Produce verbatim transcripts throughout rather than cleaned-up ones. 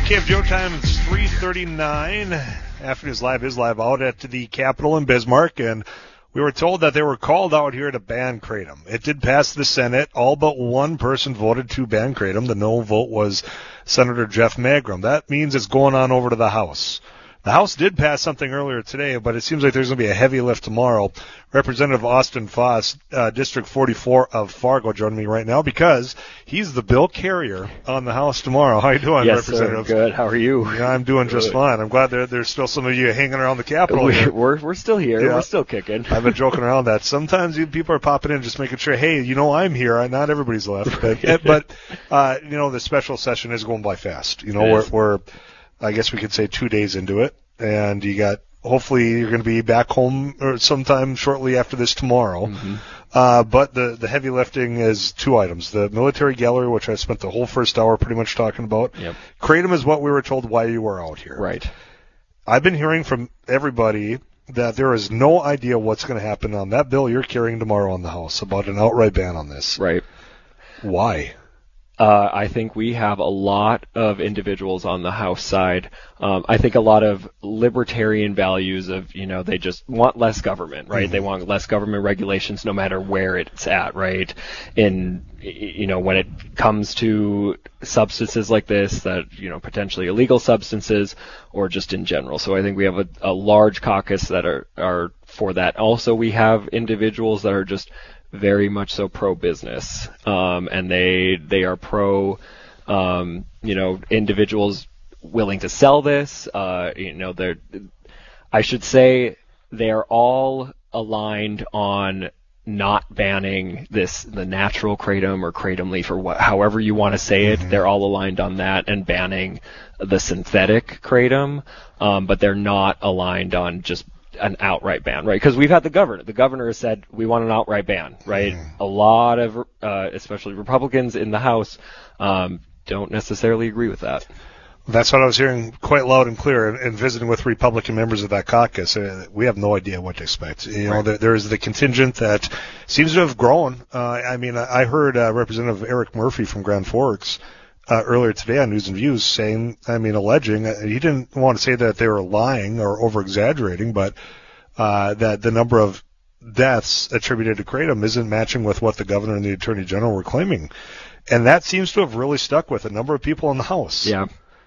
K F G O time is three thirty-nine. Afternoons Live is live out at the Capitol in Bismarck, and we were told that they were called out here to ban Kratom. It did pass the Senate. All but one person voted to ban Kratom. The no vote was Senator Jeff Magrum. That means it's going on over to the House. The House did pass something earlier today, but it seems like there's going to be a heavy lift tomorrow. Representative Austin Foss, uh, District forty-four of Fargo, joining me right now because he's the bill carrier on the House tomorrow. How you doing, yes, Representative? Sir. Good. How are you? Yeah, I'm doing Good. just fine. I'm glad there, there's still some of you hanging around the Capitol. We, here. We're we're still here. Yeah. We're still kicking. I've been joking around that sometimes you, people are popping in just making sure, hey, you know I'm here. Not everybody's left, but, but uh, you know the special session is going by fast. You know we're, we're I guess we could say two days into it. And you got, hopefully you're going to be back home or sometime shortly after this tomorrow. Mm-hmm. Uh, but the, the heavy lifting is two items. The military gallery, which I spent the whole first hour pretty much talking about. Yep. Kratom is what we were told why you were out here. Right. I've been hearing from everybody that there is no idea what's going to happen on that bill you're carrying tomorrow in the House about an outright ban on this. Right. Why? Uh, I think we have a lot of individuals on the House side. Um, I think a lot of libertarian values of, you know, they just want less government, right? Mm-hmm. They want less government regulations no matter where it's at, right? In, you know, when it comes to substances like this that, you know, potentially illegal substances or just in general. So I think we have a, a large caucus that are, are for that. Also, we have individuals that are just very much so pro-business, um, and they they are pro, um, you know, individuals willing to sell this. Uh, you know, they're, I should say, they are all aligned on not banning this, the natural kratom or kratom leaf or what, however you want to say it. Mm-hmm. They're all aligned on that and banning the synthetic kratom, um, but they're not aligned on just an outright ban, right? Because we've had the governor. The governor has said we want an outright ban, right? Mm. A lot of, uh, especially Republicans in the House, um, don't necessarily agree with that. That's what I was hearing quite loud and clear, and, and visiting with Republican members of that caucus. Uh, we have no idea what to expect. You know, right. there, there is the contingent that seems to have grown. Uh, I mean, I heard uh, Representative Eric Murphy from Grand Forks Uh, earlier today on News and Views saying, I mean, alleging, uh, he didn't want to say that they were lying or over-exaggerating, but uh, that the number of deaths attributed to kratom isn't matching with what the governor and the attorney general were claiming. And that seems to have really stuck with a number of people in the House. Yeah.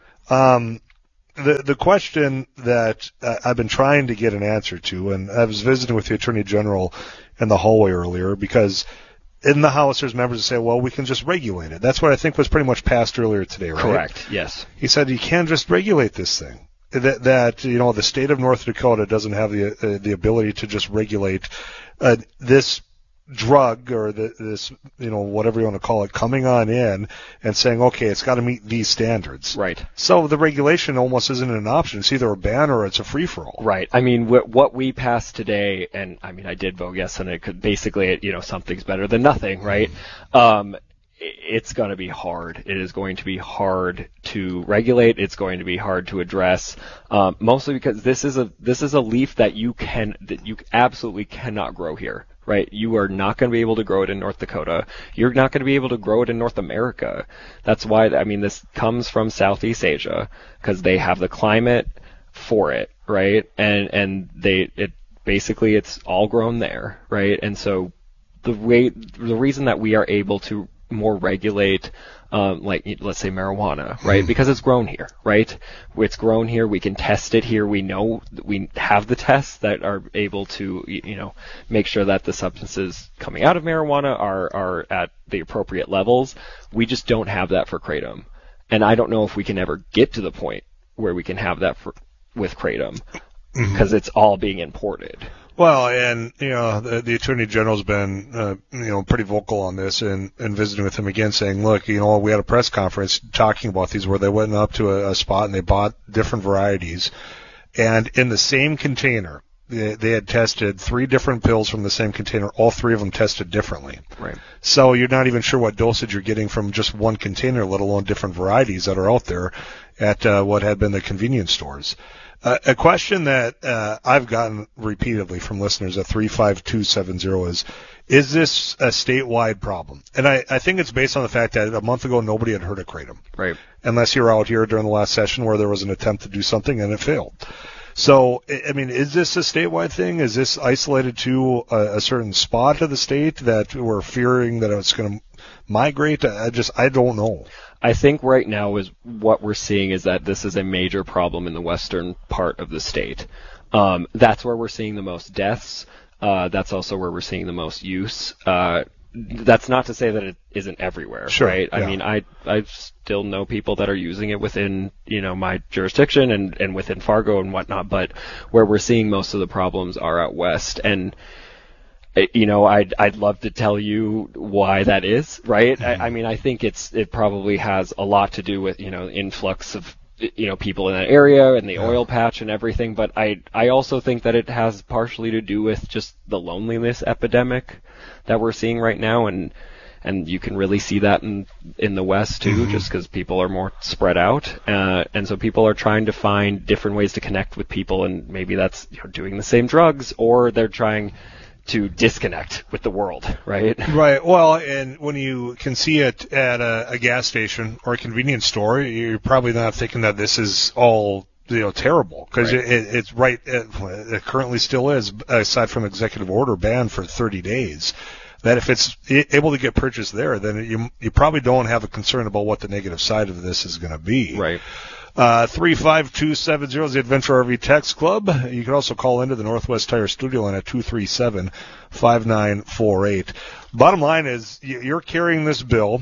Um, the, the question that uh, I've been trying to get an answer to, and I was visiting with the attorney general in the hallway earlier, because in the House, there's members that say, well, we can just regulate it. That's what I think was pretty much passed earlier today, right? Correct, yes. He said you can't just regulate this thing. That, that you know, the state of North Dakota doesn't have the uh, the ability to just regulate uh, this drug or the, this, you know, whatever you want to call it, coming on in and saying, okay, it's got to meet these standards. Right. So the regulation almost isn't an option. It's either a ban or it's a free-for-all. Right. I mean, wh- what we passed today, and I mean, I did vote yes, and it could basically, you know, something's better than nothing, right? Um, it's going to be hard. It is going to be hard to regulate. It's going to be hard to address, um, mostly because this is a this is a leaf that you can that you absolutely cannot grow here. Right, you are not going to be able to grow it in North Dakota. You're not going to be able to grow it in North America. That's why, I mean, this comes from Southeast Asia because they have the climate for it, right? And and they it basically it's all grown there, right? And so the way the reason that we are able to more regulate, um, like let's say marijuana, right? Because it's grown here, right? It's grown here. We can test it here. We know we have the tests that are able to, you know, make sure that the substances coming out of marijuana are are at the appropriate levels. We just don't have that for kratom, and I don't know if we can ever get to the point where we can have that for with kratom because mm-hmm. it's all being imported. Well, and, you know, the, the Attorney General's been, uh, you know, pretty vocal on this and, and visiting with him again saying, look, you know, we had a press conference talking about these where they went up to a, a spot and they bought different varieties. And in the same container, they, they had tested three different pills from the same container. All three of them tested differently. Right. So you're not even sure what dosage you're getting from just one container, let alone different varieties that are out there at uh, what had been the convenience stores. Uh, a question that uh, I've gotten repeatedly from listeners at three five two seven zero is, is this a statewide problem? And I, I think it's based on the fact that a month ago nobody had heard of Kratom. Right. Unless you were out here during the last session where there was an attempt to do something and it failed. So, I mean, is this a statewide thing? Is this isolated to a, a certain spot of the state that we're fearing that it's going to migrate? I just, I don't know. I think right now is what we're seeing is that this is a major problem in the western part of the state. Um, that's where we're seeing the most deaths. Uh, that's also where we're seeing the most use. Uh, that's not to say that it isn't everywhere, sure, right? Yeah. I mean, I I still know people that are using it within, you know, my jurisdiction and, and within Fargo and whatnot, but where we're seeing most of the problems are out west. And, you know, I'd I'd love to tell you why that is, right? Mm-hmm. I, I mean, I think it's it probably has a lot to do with, you know, influx of, you know, people in that area and the yeah. oil patch and everything, but I I also think that it has partially to do with just the loneliness epidemic that we're seeing right now, and and you can really see that in in the West too, mm-hmm. just because people are more spread out, uh, and so people are trying to find different ways to connect with people, and maybe that's, you know, doing the same drugs, or they're trying to disconnect with the world, right? Right. Well, and when you can see it at a, a gas station or a convenience store, you're probably not thinking that this is all, you know, terrible, because right. it, it's right. It, it currently still is, aside from executive order ban for thirty days. That if it's able to get purchased there, then you you probably don't have a concern about what the negative side of this is going to be. Right. Uh, three five two seven zero is the Adventure R V Text Club. You can also call into the Northwest Tire Studio line at two three seven, five nine four eight. Bottom line is, you're carrying this bill,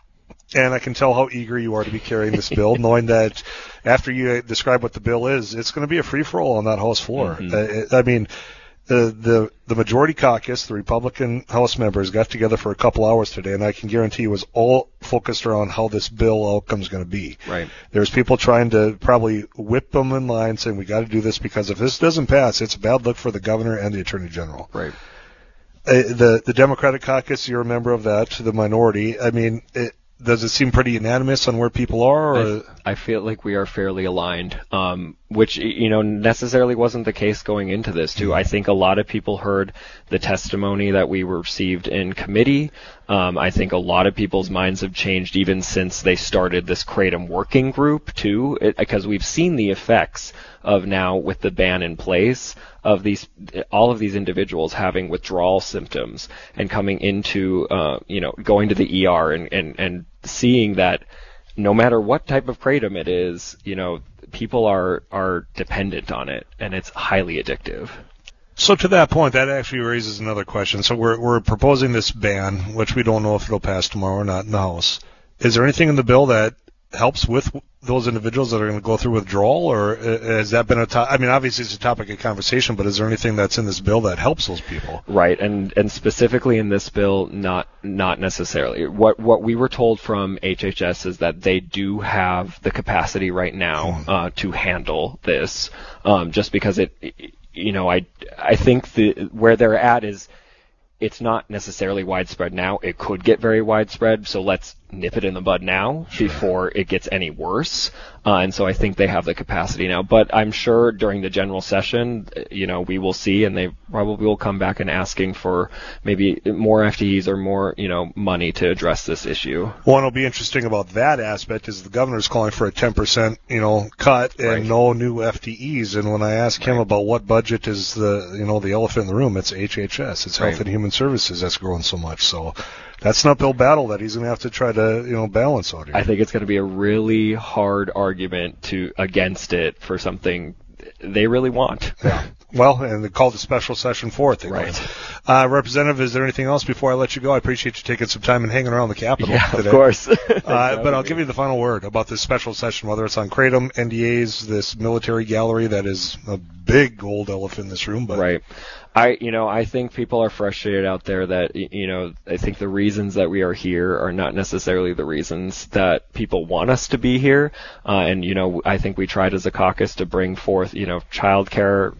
and I can tell how eager you are to be carrying this bill, knowing that after you describe what the bill is, it's going to be a free-for-all on that House floor. Mm-hmm. Uh, I mean, the, the the majority caucus, the Republican House members, got together for a couple hours today, and I can guarantee you it was all focused around how this bill outcome is going to be. Right. There's people trying to probably whip them in line, saying we got to do this because if this doesn't pass, it's a bad look for the governor and the attorney general. Right. Uh, the the Democratic caucus, you're a member of that, the minority. I mean, it, does it seem pretty unanimous on where people are? Or? I, I feel like we are fairly aligned, um, which, you know, necessarily wasn't the case going into this, too. I think a lot of people heard the testimony that we received in committee. Um, I think a lot of people's minds have changed even since they started this Kratom working group, too, it, because we've seen the effects of now, with the ban in place, of these, all of these individuals having withdrawal symptoms and coming into, uh, you know, going to the E R and, and, and seeing that no matter what type of Kratom it is, you know, people are, are dependent on it, and it's highly addictive. So to that point, that actually raises another question. So we're we're proposing this ban, which we don't know if it'll pass tomorrow or not in the House. Is there anything in the bill that helps with those individuals that are going to go through withdrawal, or has that been a to- I mean, obviously it's a topic of conversation, but is there anything that's in this bill that helps those people? Right, and and specifically in this bill, not not necessarily. What what we were told from H H S is that they do have the capacity right now uh, to handle this, um, just because it, you know, I I think the where they're at is, it's not necessarily widespread now. It could get very widespread, so let's nip it in the bud now sure. before it gets any worse. Uh, and so I think they have the capacity now. But I'm sure during the general session, you know, we will see, and they probably will come back and asking for maybe more F T Es or more, you know, money to address this issue. One will be interesting about that aspect is the governor's calling for a ten percent, you know, cut and right. no new F T Es. And when I ask him right. about what budget is the, you know, the elephant in the room, it's H H S. It's Health right. and Human Services that's growing so much. So that's an uphill battle that he's going to have to try to, you know, balance out here. I think it's going to be a really hard argument to against it for something they really want. Yeah. Well, and they called a special session for it. They right. Uh, Representative, is there anything else before I let you go? I appreciate you taking some time and hanging around the Capitol yeah, today. Of course. uh, but I'll give you the final word about this special session, whether it's on Kratom, N D As, this military gallery that is a big old elephant in this room. But right. I, you know, I think people are frustrated out there that, you know, I think the reasons that we are here are not necessarily the reasons that people want us to be here. Uh, and, you know, I think we tried as a caucus to bring forth, you know, child care relief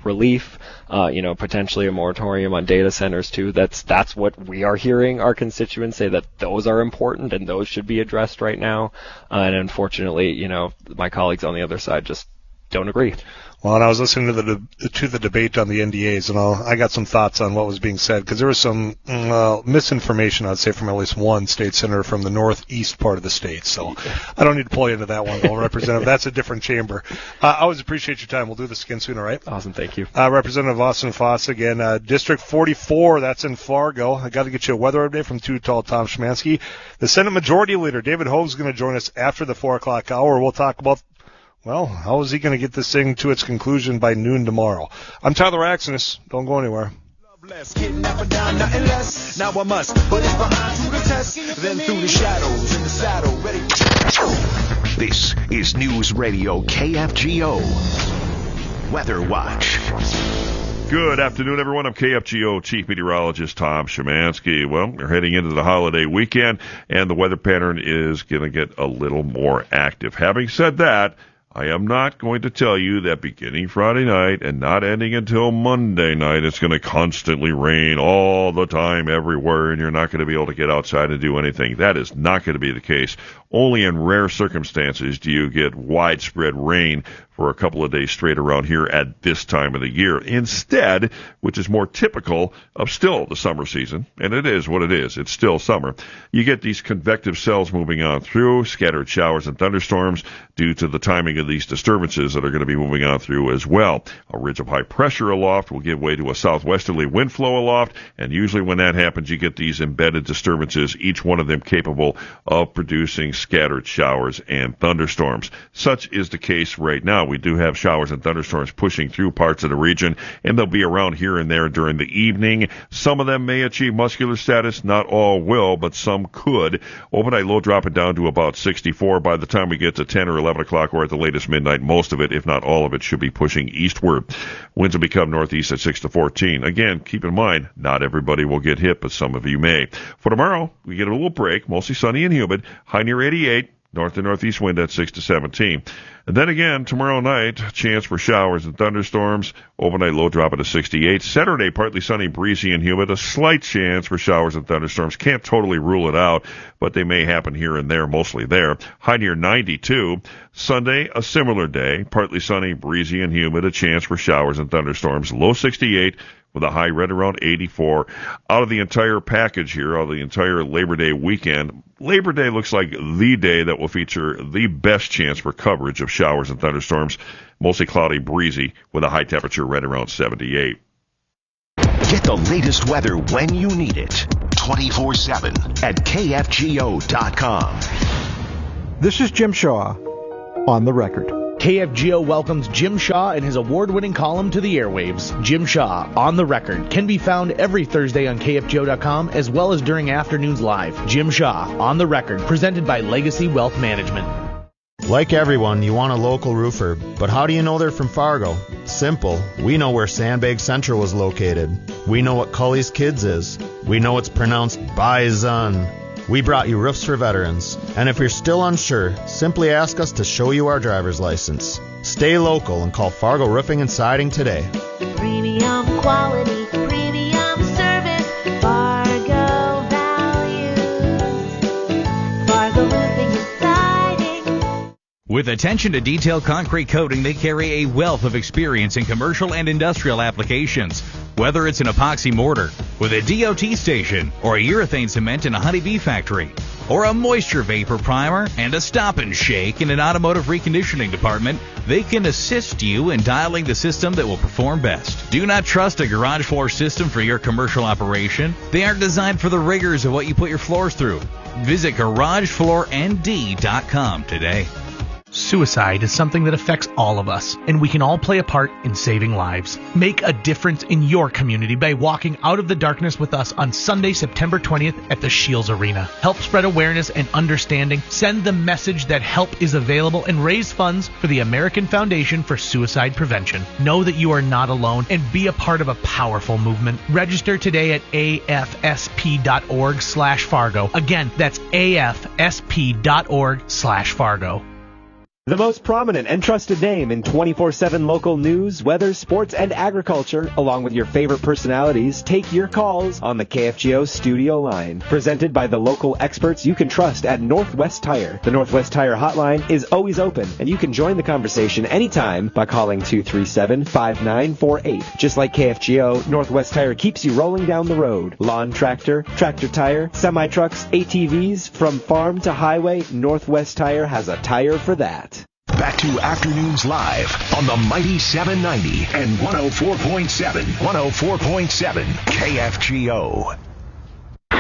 safe, uh, you know, potentially a moratorium on data centers too. That's that's what we are hearing our constituents say, that those are important and those should be addressed right now. Uh, and unfortunately, you know, my colleagues on the other side just don't agree. Well, and I was listening to the to the debate on the N D As, and I'll, I got some thoughts on what was being said, because there was some uh, misinformation, I'd say, from at least one state senator from the northeast part of the state. So I don't need to pull you into that one, though, Representative. That's a different chamber. Uh, I always appreciate your time. We'll do this again soon, all right? Awesome. Thank you. Uh, Representative Austin Foss again. Uh, District forty-four, that's in Fargo. I got to get you a weather update from Too Tall Tom Szymanski. The Senate Majority Leader, David Hogue, is going to join us after the four o'clock hour. We'll talk about, well, how is he going to get this thing to its conclusion by noon tomorrow? I'm Tyler Axenis. Don't go anywhere. Getting up and down, nothing less. Now I must, but it's behind through the test. Then through the shadows, in the saddle, ready. This is News Radio K F G O Weather Watch. Good afternoon, everyone. I'm K F G O Chief Meteorologist Tom Szymanski. Well, we're heading into the holiday weekend, and the weather pattern is going to get a little more active. Having said that, I am not going to tell you that beginning Friday night and not ending until Monday night, it's going to constantly rain all the time everywhere, and you're not going to be able to get outside and do anything. That is not going to be the case. Only in rare circumstances do you get widespread rain for a couple of days straight around here at this time of the year. Instead, which is more typical of still the summer season, and it is what it is, it's still summer, you get these convective cells moving on through, scattered showers and thunderstorms due to the timing of these disturbances that are going to be moving on through as well. A ridge of high pressure aloft will give way to a southwesterly wind flow aloft, and usually when that happens, you get these embedded disturbances, each one of them capable of producing scattered showers and thunderstorms. Such is the case right now. We do have showers and thunderstorms pushing through parts of the region, and they'll be around here and there during the evening. Some of them may achieve muscular status. Not all will, but some could. Overnight low dropping down to about sixty-four. By the time we get to ten or eleven o'clock, or at the latest midnight, most of it, if not all of it, should be pushing eastward. Winds will become northeast at six to fourteen. Again, keep in mind, not everybody will get hit, but some of you may. For tomorrow, we get a little break, mostly sunny and humid, high near eighty-eight. North to northeast wind at six to seventeen. And then again, tomorrow night, chance for showers and thunderstorms. Overnight low dropping to sixty-eight. Saturday, partly sunny, breezy, and humid. A slight chance for showers and thunderstorms. Can't totally rule it out, but they may happen here and there, mostly there. High near ninety-two. Sunday, a similar day. Partly sunny, breezy, and humid. A chance for showers and thunderstorms. Low sixty-eight. With a high right around eighty-four. Out of the entire package here, out of the entire Labor Day weekend, Labor Day looks like the day that will feature the best chance for coverage of showers and thunderstorms. Mostly cloudy, breezy, with a high temperature right around seventy-eight. Get the latest weather when you need it. twenty-four seven at K F G O dot com. This is Jim Shaw on the record. K F G O welcomes Jim Shaw and his award-winning column to the airwaves. Jim Shaw, On the Record, can be found every Thursday on K F G O dot com as well as during afternoons live. Jim Shaw, On the Record, presented by Legacy Wealth Management. Like everyone, you want a local roofer, but how do you know they're from Fargo? Simple. We know where Sandbag Central is located. We know what Cully's Kids is. We know it's pronounced Bison. We brought you Roofs for Veterans, and if you're still unsure, simply ask us to show you our driver's license. Stay local and call Fargo Roofing and Siding today. Premium quality, premium service, Fargo values, Fargo Roofing and Siding. With attention to detailed concrete coating, they carry a wealth of experience in commercial and industrial applications. Whether it's an epoxy mortar with a D O T station, or a urethane cement in a honeybee factory, or a moisture vapor primer and a stop and shake in an automotive reconditioning department, they can assist you in dialing the system that will perform best. Do not trust a garage floor system for your commercial operation. They aren't designed for the rigors of what you put your floors through. Visit garage floor N D dot com today. Suicide is something that affects all of us, and we can all play a part in saving lives. Make a difference in your community by walking out of the darkness with us on Sunday, September twentieth at the Shields Arena. Help spread awareness and understanding, send the message that help is available, and raise funds for the American Foundation for Suicide Prevention. Know that you are not alone and be a part of a powerful movement. Register today at A F S P dot org slash Fargo. Again, that's A F S P dot org slash Fargo. The most prominent and trusted name in twenty-four seven local news, weather, sports, and agriculture, along with your favorite personalities, take your calls on the K F G O studio line. Presented by the local experts you can trust at Northwest Tire. The Northwest Tire hotline is always open, and you can join the conversation anytime by calling two three seven, five nine four eight. Just like K F G O, Northwest Tire keeps you rolling down the road. Lawn tractor, tractor tire, semi-trucks, A T Vs, from farm to highway, Northwest Tire has a tire for that. Back to Afternoons Live on the Mighty seven ninety and one oh four point seven, one oh four point seven K F G O.